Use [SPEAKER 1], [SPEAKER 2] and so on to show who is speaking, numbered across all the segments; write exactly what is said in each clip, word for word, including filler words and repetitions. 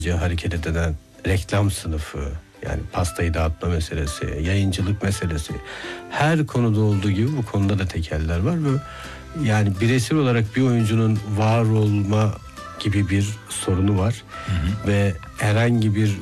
[SPEAKER 1] hareket eden reklam sınıfı, yani pastayı dağıtma meselesi, yayıncılık meselesi, her konuda olduğu gibi bu konuda da tekeller var ve yani bireysel olarak bir oyuncunun var olma gibi bir sorunu var. Hı hı. Ve herhangi bir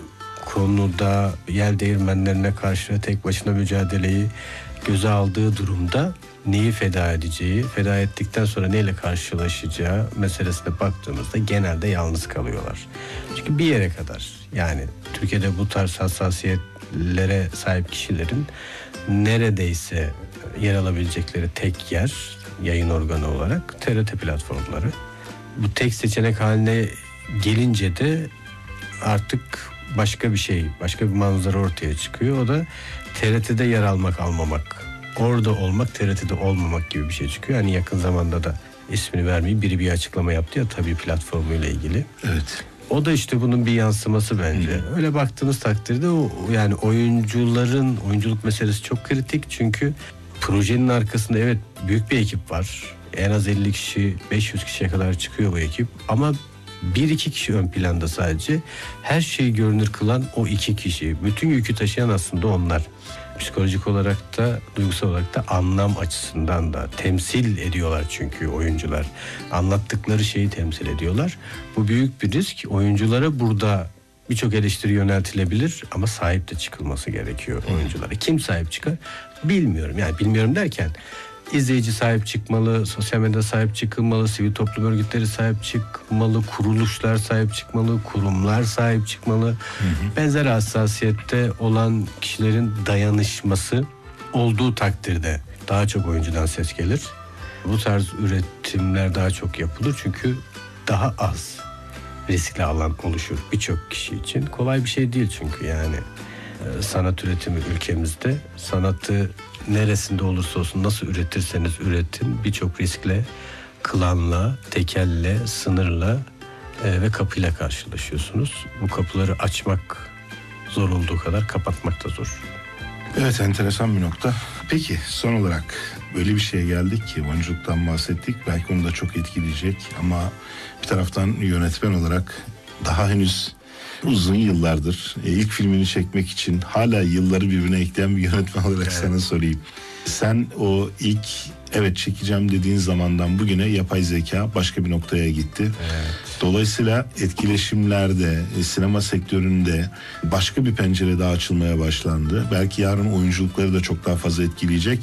[SPEAKER 1] konuda yel değirmenlerine karşı tek başına mücadeleyi göze aldığı durumda neyi feda edeceği, feda ettikten sonra neyle karşılaşacağı meselesine baktığımızda genelde yalnız kalıyorlar. Çünkü bir yere kadar, yani Türkiye'de bu tarz hassasiyetlere sahip kişilerin neredeyse yer alabilecekleri tek yer, yayın organı olarak T R T platformları. Bu tek seçenek haline gelince de artık başka bir şey, başka bir manzara ortaya çıkıyor. O da T R T'de yer almak, almamak. Orada olmak, T R T'de olmamak gibi bir şey çıkıyor. Yani yakın zamanda da ismini vermeyeyim, biri bir açıklama yaptı ya tabii platformuyla ilgili.
[SPEAKER 2] Evet.
[SPEAKER 1] O da işte bunun bir yansıması bence. Hı. Öyle baktığınız takdirde o yani oyuncuların, oyunculuk meselesi çok kritik. Çünkü projenin arkasında evet büyük bir ekip var. En az elli kişi, beş yüz kişiye kadar çıkıyor bu ekip. Ama bir iki kişi ön planda sadece. Her şeyi görünür kılan o iki kişi. Bütün yükü taşıyan aslında onlar. Psikolojik olarak da, duygusal olarak da, anlam açısından da temsil ediyorlar çünkü oyuncular. Anlattıkları şeyi temsil ediyorlar. Bu büyük bir risk. Oyunculara burada birçok eleştiri yöneltilebilir ama sahip de çıkılması gerekiyor oyunculara. Kim sahip çıkar? Bilmiyorum. Yani bilmiyorum derken izleyici sahip çıkmalı, sosyal medya sahip çıkılmalı, sivil toplum örgütleri sahip çıkmalı, kuruluşlar sahip çıkmalı, kurumlar sahip çıkmalı. Hı hı. Benzer hassasiyette olan kişilerin dayanışması olduğu takdirde daha çok oyuncudan ses gelir. Bu tarz üretimler daha çok yapılır çünkü daha az riskli alan oluşur birçok kişi için. Kolay bir şey değil çünkü yani sanat üretimi ülkemizde, sanatı neresinde olursa olsun nasıl üretirseniz üretin birçok riskle, klanla, tekelle, sınırla e, ve kapıyla karşılaşıyorsunuz. Bu kapıları açmak zor olduğu kadar kapatmak da zor.
[SPEAKER 2] Evet, enteresan bir nokta. Peki son olarak böyle bir şeye geldik ki oyunculuktan bahsettik. Belki onu da çok etkileyecek ama bir taraftan yönetmen olarak daha henüz uzun yıllardır e, ilk filmini çekmek için hala yılları birbirine ekleyen bir yönetmen olarak evet. Sana sorayım. Sen o ilk evet çekeceğim dediğin zamandan bugüne yapay zeka başka bir noktaya gitti. Evet. Dolayısıyla etkileşimlerde, e, sinema sektöründe başka bir pencere daha açılmaya başlandı. Belki yarın oyunculukları da çok daha fazla etkileyecek.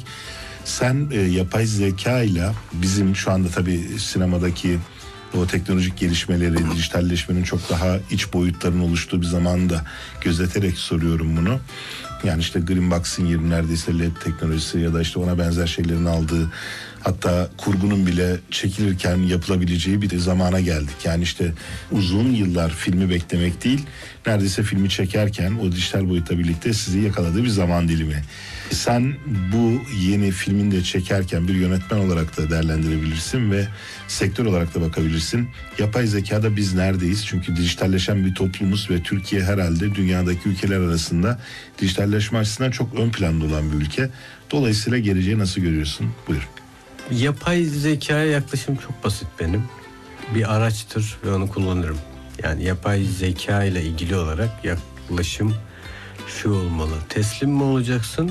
[SPEAKER 2] Sen e, yapay zeka ile bizim şu anda tabii sinemadaki o teknolojik gelişmeleri, dijitalleşmenin çok daha iç boyutlarının oluştuğu bir zamanda gözeterek soruyorum bunu. Yani işte Green Box'ın yerine neredeyse L E D teknolojisi ya da işte ona benzer şeylerin aldığı, hatta kurgunun bile çekilirken yapılabileceği bir de zamana geldik. Yani işte uzun yıllar filmi beklemek değil, neredeyse filmi çekerken o dijital boyutla birlikte sizi yakaladığı bir zaman dilimi. Sen bu yeni filmini de çekerken bir yönetmen olarak da değerlendirebilirsin ve sektör olarak da bakabilirsin. Yapay zekada biz neredeyiz? Çünkü dijitalleşen bir toplumuz ve Türkiye herhalde dünyadaki ülkeler arasında dijitalleşme açısından çok ön planda olan bir ülke. Dolayısıyla geleceği nasıl görüyorsun? Buyur.
[SPEAKER 1] Yapay zekaya yaklaşım çok basit benim. Bir araçtır ve onu kullanırım. Yani yapay zeka ile ilgili olarak yaklaşım şu olmalı. Teslim mi olacaksın?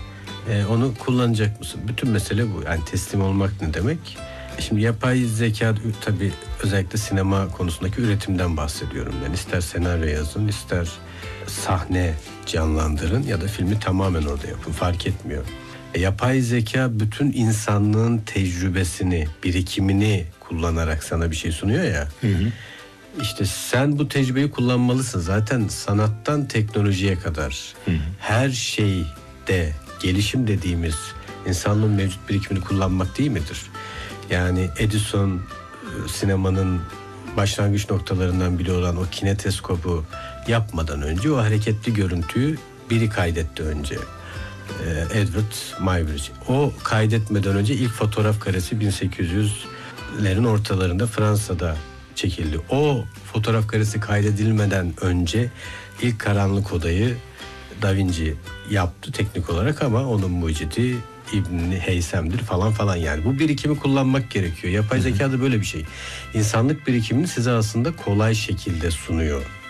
[SPEAKER 1] Ee, onu kullanacak mısın? Bütün mesele bu. Yani teslim olmak ne demek? Şimdi yapay zeka tabii özellikle sinema konusundaki üretimden bahsediyorum. Yani ister senaryo yazın, ister sahne canlandırın ya da filmi tamamen orada yapın. Fark etmiyor. E, yapay zeka bütün insanlığın tecrübesini, birikimini kullanarak sana bir şey sunuyor ya. Hı hı. İşte sen bu tecrübeyi kullanmalısın. Zaten sanattan teknolojiye kadar hı hı. her şeyde gelişim dediğimiz insanlığın mevcut birikimini kullanmak değil midir? Yani Edison sinemanın başlangıç noktalarından biri olan o kineteskopu yapmadan önce o hareketli görüntüyü biri kaydetti önce. Edward Muybridge. O kaydetmeden önce ilk fotoğraf karesi bin sekiz yüzlerin ortalarında Fransa'da çekildi. O fotoğraf karesi kaydedilmeden önce ilk karanlık odayı Da Vinci yaptı teknik olarak ama onun mucidi İbn Heysem'dir falan falan yani. Bu birikimi kullanmak gerekiyor. Yapay zeka da böyle bir şey. İnsanlık birikimini size aslında kolay şekilde sunuyor.